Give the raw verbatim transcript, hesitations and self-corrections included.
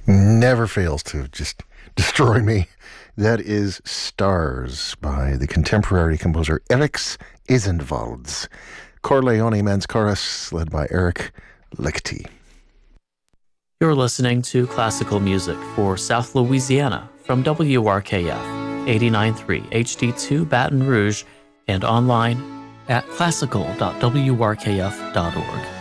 never fails to just destroy me. That is Stars by the contemporary composer Eriks Isendvalds. Corleone Men's Chorus, led by Eric Lichty. You're listening to classical music for South Louisiana from W R K F eighty-nine point three H D two Baton Rouge and online at classical dot w r k f dot org.